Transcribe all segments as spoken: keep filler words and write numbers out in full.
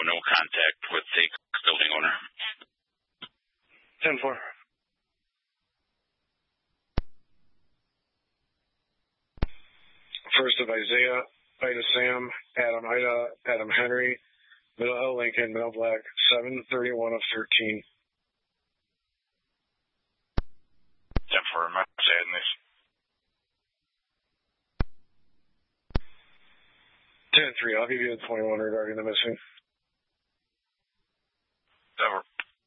no contact with the building owner. ten four. First of Isaiah, Ida Sam, Adam Ida, Adam Henry, Middle L Lincoln, Middle Black, seven thirty-one of thirteen. ten four, my sadness. ten three, I'll give you the twenty-one regarding the missing. Over.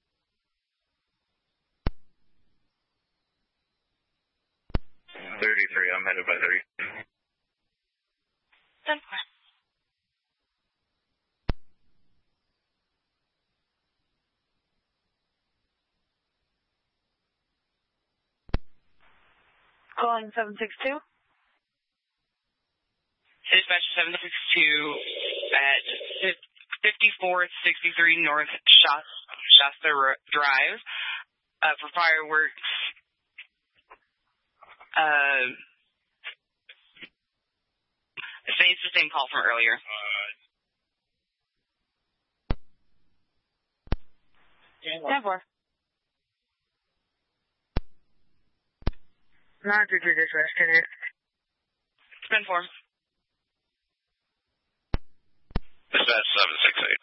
thirty-three, I'm headed by thirty. ten four. Calling seven six two. Dispatch seven six two at fifty-four sixty-three North Shasta Drive uh, for fireworks. Uh, it's the same call from earlier. ten four. Not to do this rest in it. ten four. Dispatch seven six eight.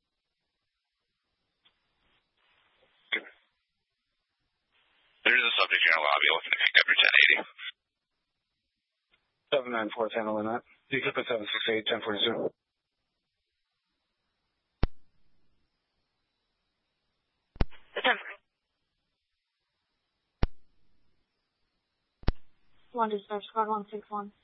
There's a subject in our lobby looking to pick up your ten eighty. seven nine four, handling that. You can put seven six eight, ten forty-two. ten four. One dispatch, squad one six one.